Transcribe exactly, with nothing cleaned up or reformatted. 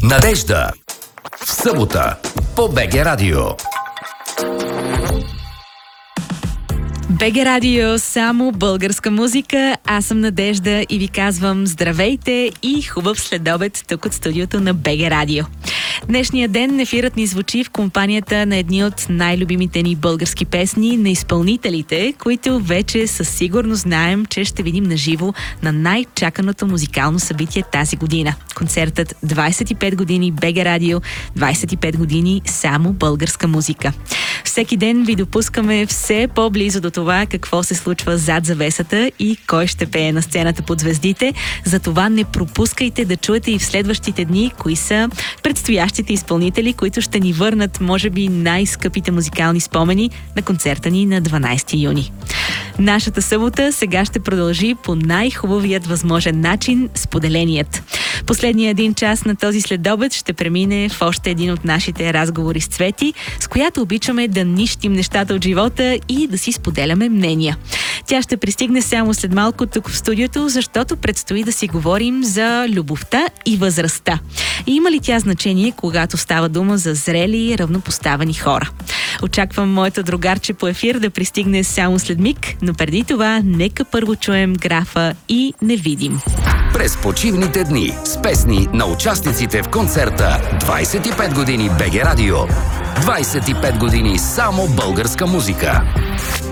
Надежда. В събота по БГ Радио. БГ Радио, само българска музика. Аз съм Надежда и ви казвам здравейте и хубав следобед тук от студиото на БГ Радио. Днешния ден ефирът ни звучи в компанията на едни от най-любимите ни български песни на изпълнителите, които вече със сигурност знаем, че ще видим наживо на най-чаканото музикално събитие тази година. Концертът двайсет и пет години БГ Радио, двайсет и пет години само българска музика. Всеки ден ви допускаме все по-близо до това какво се случва зад завесата и кой ще пее на сцената под звездите. Затова не пропускайте да чуете и в следващите дни кои са предстоящите изпълнители, които ще ни върнат, може би, най-скъпите музикални спомени на концерта ни на дванайсети юни. Нашата събота сега ще продължи по най-хубавият възможен начин – споделеният. Последния един час на този следобед ще премине в още един от нашите разговори с Цвети, с която обичаме да нищим нещата от живота и да си споделяме мнения. Тя ще пристигне само след малко тук в студиото, защото предстои да си говорим за любовта и възрастта. И има ли тя значение, когато става дума за зрели и равнопоставени хора? Очаквам моето другарче по ефир да пристигне само след миг, но преди това нека първо чуем графа и Невидим. През почивните дни с песни на участниците в концерта двайсет и пет години БГ Радио. двайсет и пет години само българска музика.